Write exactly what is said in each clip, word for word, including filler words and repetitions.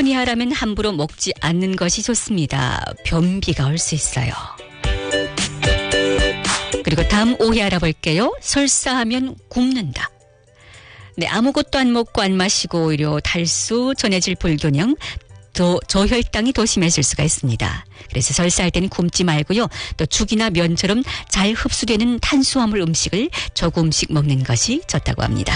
번 이하라면 함부로 먹지 않는 것이 좋습니다. 변비가 올 수 있어요. 그리고 다음 오해 알아볼게요. 설사하면 굶는다. 네, 아무것도 안 먹고 안 마시고 오히려 달수, 전해질 불균형, 또 저혈당이 더 심해질 수가 있습니다. 그래서 설사할 때는 굶지 말고요. 또 죽이나 면처럼 잘 흡수되는 탄수화물 음식을 조금씩 먹는 것이 좋다고 합니다.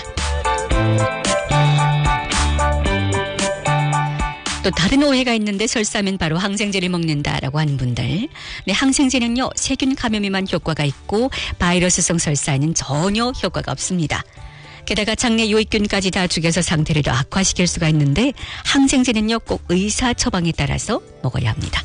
또 다른 오해가 있는데 설사하면 바로 항생제를 먹는다라고 하는 분들. 네, 항생제는요, 세균 감염에만 효과가 있고 바이러스성 설사에는 전혀 효과가 없습니다. 게다가 장내 유익균까지 다 죽여서 상태를 더 악화시킬 수가 있는데 항생제는요, 꼭 의사 처방에 따라서 먹어야 합니다.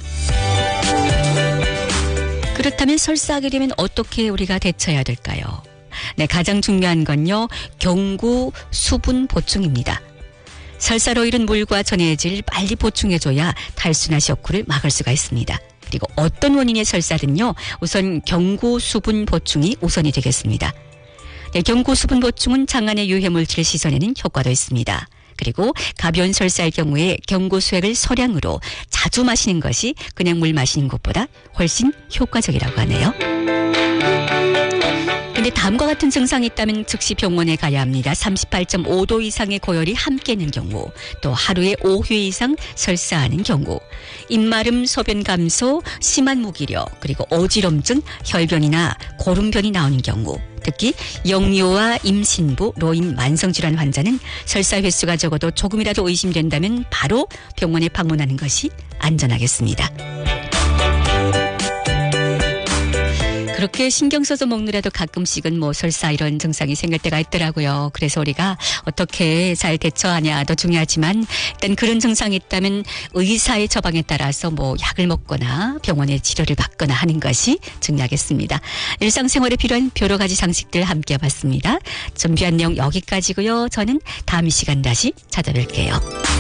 그렇다면 설사하게 되면 어떻게 우리가 대처해야 될까요? 네, 가장 중요한 건요, 경구 수분 보충입니다. 설사로 잃은 물과 전해질 빨리 보충해줘야 탈수나 쇼크를 막을 수가 있습니다. 그리고 어떤 원인의 설사든요, 우선 경구 수분 보충이 우선이 되겠습니다. 네, 경구 수분 보충은 장안의 유해물질을 씻어내는 효과도 있습니다. 그리고 가벼운 설사의 경우에 경구 수액을 소량으로 자주 마시는 것이 그냥 물 마시는 것보다 훨씬 효과적이라고 하네요. 근데 다음과 같은 증상이 있다면 즉시 병원에 가야 합니다. 삼십팔 점 오 도 이상의 고열이 함께 있는 경우, 또 하루에 오 회 이상 설사하는 경우, 입마름, 소변 감소, 심한 무기력, 그리고 어지럼증, 혈변이나 고름변이 나오는 경우, 특히 영유아, 임신부, 노인, 만성질환 환자는 설사 횟수가 적어도 조금이라도 의심된다면 바로 병원에 방문하는 것이 안전하겠습니다. 그렇게 신경 써서 먹느라도 가끔씩은 뭐 설사 이런 증상이 생길 때가 있더라고요. 그래서 우리가 어떻게 잘 대처하냐 더 중요하지만 일단 그런 증상이 있다면 의사의 처방에 따라서 뭐 약을 먹거나 병원에 치료를 받거나 하는 것이 중요하겠습니다. 일상생활에 필요한 여러 가지 상식들 함께 해봤습니다. 준비한 내용 여기까지고요. 저는 다음 시간 다시 찾아뵐게요.